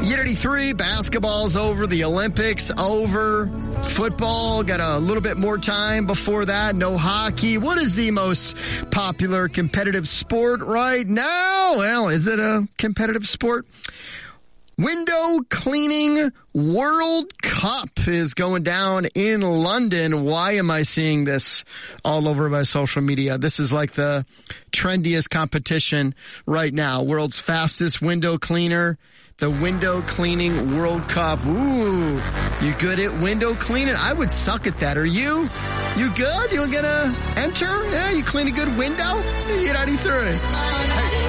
Unity 3, basketball's over, the Olympics over, football got a little bit more time before that, no hockey. What is the most popular competitive sport right now? Well, is it a competitive sport? Window Cleaning World Cup is going down in London. Why am I seeing this all over my social media? This is like the trendiest competition right now. World's fastest window cleaner, the Window Cleaning World Cup. Ooh, you good at window cleaning? I would suck at that. Are you? You good? You gonna enter? Yeah, you clean a good window? 93.